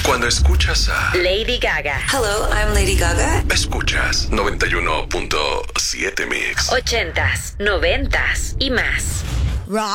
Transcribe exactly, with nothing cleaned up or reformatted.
Cuando escuchas a Lady Gaga. Hello, I'm Lady Gaga. Escuchas noventa y uno punto siete Mix. Ochentas, noventas y más. Rock.